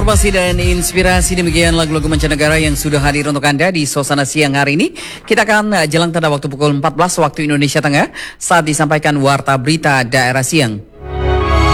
Informasi dan inspirasi demikian lagu-lagu mancanegara yang sudah hadir untuk Anda di suasana siang hari ini. Kita akan jalan pada waktu pukul 14 waktu Indonesia Tengah saat disampaikan Warta Berita Daerah Siang.